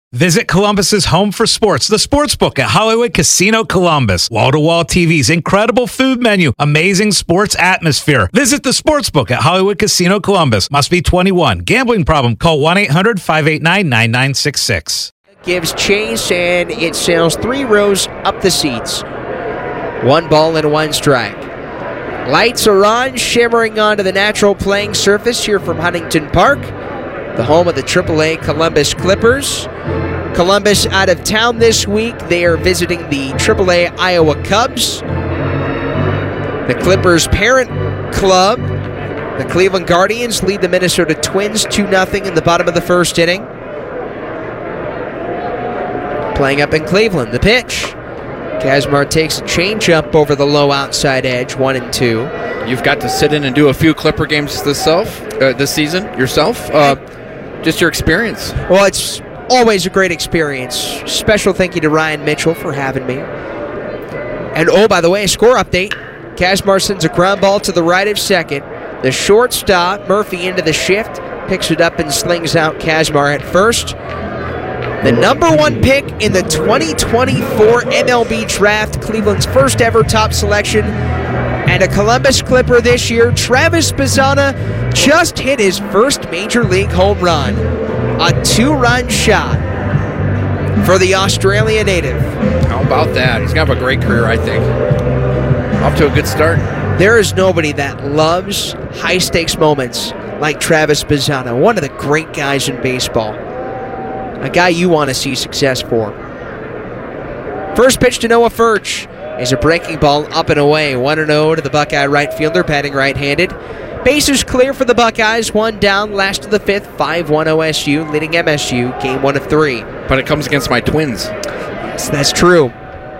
Visit Columbus's home for sports, the Sportsbook at Hollywood Casino Columbus. Wall-to-wall TVs, incredible food menu, amazing sports atmosphere. Visit the Sportsbook at Hollywood Casino Columbus. Must be 21. Gambling problem? Call 1-800-589-9966. Gives chase, and it sails 3 rows up the seats. 1 ball and 1 strike. Lights are on, shimmering onto the natural playing surface here from Huntington Park, the home of the AAA Columbus Clippers. Columbus out of town this week. They are visiting the AAA Iowa Cubs. The Clippers' parent club, the Cleveland Guardians, lead the Minnesota Twins 2-0 in the bottom of the first inning. Playing up in Cleveland, the pitch. Kazmar takes a changeup over the low outside edge, 1-2. You've got to sit in and do a few Clipper games this season yourself. Just your experience. Well, it's always a great experience. Special thank you to Ryan Mitchell for having me. And oh, by the way, score update. Kazmar sends a ground ball to the right of second. The shortstop, Murphy, into the shift, picks it up and slings out Kazmar at first. The number 1 pick in the 2024 MLB Draft, Cleveland's first ever top selection, and a Columbus Clipper this year, Travis Bazzana, just hit his first Major League home run. A 2-run shot for the Australia native. How about that? He's going to have a great career, I think. Off to a good start. There is nobody that loves high-stakes moments like Travis Bazzana, one of the great guys in baseball. A guy you want to see success for. First pitch to Noah Furch is a breaking ball up and away. 1-0 to the Buckeye right fielder, batting right-handed. Bases clear for the Buckeyes. 1 down, last of the 5th. 5-1 OSU, leading MSU. Game 1 of 3. But it comes against my Twins. Yes, that's true.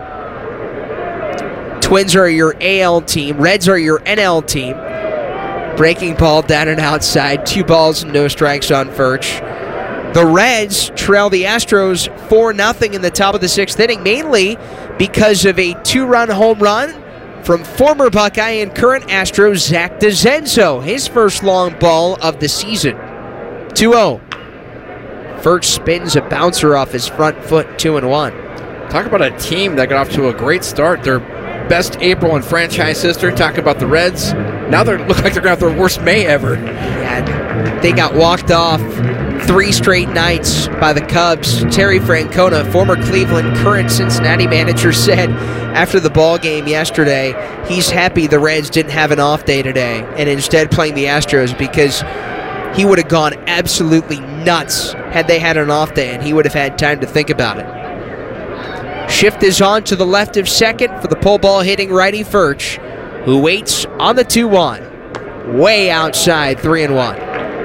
Twins are your AL team. Reds are your NL team. Breaking ball down and outside. 2 balls and no strikes on Furch. The Reds trail the Astros 4-0 in the top of the 6th inning, mainly because of a 2-run home run from former Buckeye and current Astro Zach DeZenzo, his first long ball of the season. 2-0. Furch spins a bouncer off his front foot, 2-1. Talk about a team that got off to a great start. Their best April in franchise history. Talk about the Reds. Now they look like they're going to have their worst May ever. Yeah, they got walked off 3 straight nights by the Cubs. Terry Francona, former Cleveland, current Cincinnati manager, said after the ball game yesterday he's happy the Reds didn't have an off day today and instead playing the Astros, because he would have gone absolutely nuts had they had an off day and he would have had time to think about it. Shift is on to the left of second for the pull ball hitting righty Furch, who waits on the 2-1. Way outside, 3-1.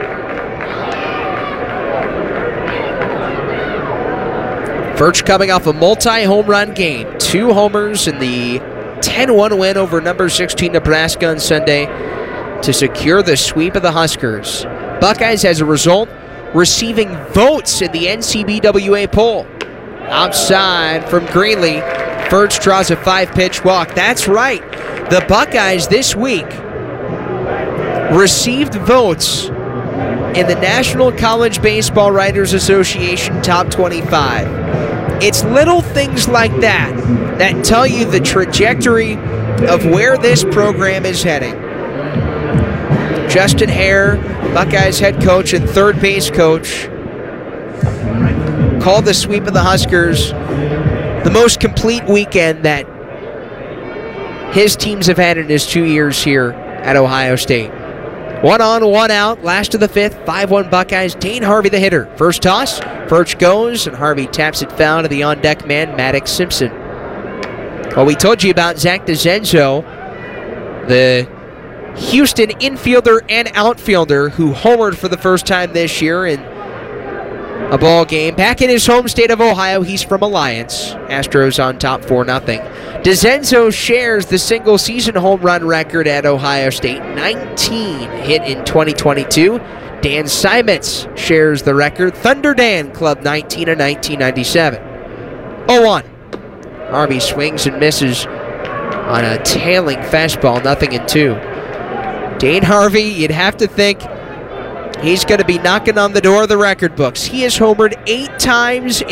Furch coming off a multi-home run game. 2 homers in the 10-1 win over number 16 Nebraska on Sunday to secure the sweep of the Huskers. Buckeyes, as a result, receiving votes in the NCBWA poll. Outside from Greenlee, Furch draws a 5-pitch walk. That's right. The Buckeyes this week received votes in the National College Baseball Writers Association Top 25. It's little things like that that tell you the trajectory of where this program is heading. Justin Hare, Buckeyes head coach and third base coach, called the sweep of the Huskers the most complete weekend that his teams have had in his 2 years here at Ohio State. 1 on, 1 out, last of the 5th, 5-1 Buckeyes. Dane Harvey the hitter. First toss, Furch goes, and Harvey taps it foul to the on-deck man, Maddox Simpson. Well, we told you about Zach DeZenzo, the Houston infielder and outfielder who homered for the first time this year in a ball game. Back in his home state of Ohio, he's from Alliance. Astros on top 4-0. DeZenzo shares the single-season home run record at Ohio State, 19 hit in 2022. Dan Simons shares the record. Thunder Dan Club 19 in 1997. 0-1. Harvey swings and misses on a tailing fastball, 0-2. Dane Harvey, you'd have to think he's going to be knocking on the door of the record books. He has homered 8 times